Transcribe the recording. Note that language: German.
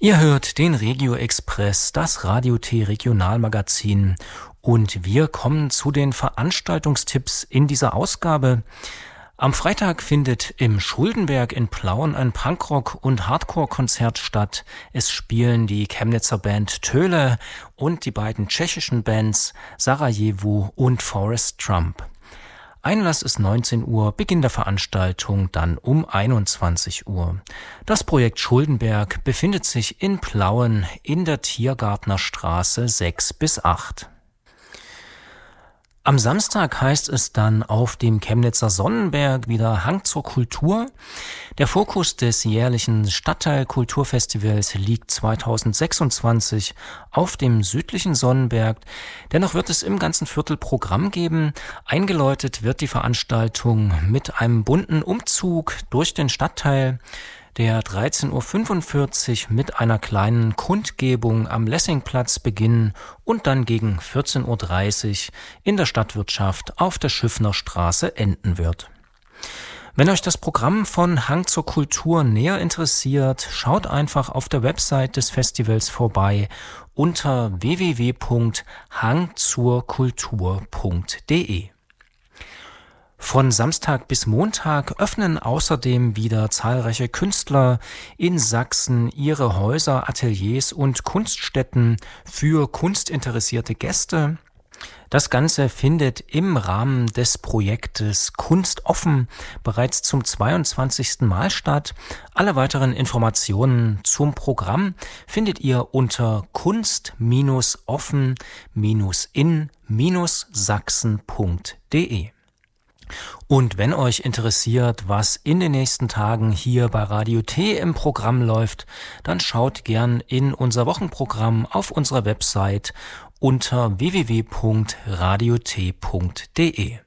Ihr hört den Regio Express, das Radio T Regionalmagazin, und wir kommen zu den Veranstaltungstipps in dieser Ausgabe. Am Freitag findet im Schuldenberg in Plauen ein Punkrock- und Hardcore-Konzert statt. Es spielen die Chemnitzer Band Töle und die beiden tschechischen Bands Sarajevo und Forest Trump. Einlass ist 19 Uhr, Beginn der Veranstaltung dann um 21 Uhr. Das Projekt Schuldenberg befindet sich in Plauen in der Tiergartner Straße 6-8. Am Samstag heißt es dann auf dem Chemnitzer Sonnenberg wieder Hang zur Kultur. Der Fokus des jährlichen Stadtteilkulturfestivals liegt 2026 auf dem südlichen Sonnenberg. Dennoch wird es im ganzen Viertel Programm geben. Eingeläutet wird die Veranstaltung mit einem bunten Umzug durch den Stadtteil, der 13.45 Uhr mit einer kleinen Kundgebung am Lessingplatz beginnen und dann gegen 14.30 Uhr in der Stadtwirtschaft auf der Schiffner Straße enden wird. Wenn euch das Programm von Hang zur Kultur näher interessiert, schaut einfach auf der Website des Festivals vorbei unter www.hangzurkultur.de. Von Samstag bis Montag öffnen außerdem wieder zahlreiche Künstler in Sachsen ihre Häuser, Ateliers und Kunststätten für kunstinteressierte Gäste. Das Ganze findet im Rahmen des Projektes Kunst offen bereits zum 22. Mal statt. Alle weiteren Informationen zum Programm findet ihr unter kunst-offen-in-sachsen.de. Und wenn euch interessiert, was in den nächsten Tagen hier bei Radio T im Programm läuft, dann schaut gern in unser Wochenprogramm auf unserer Website unter www.radiot.de.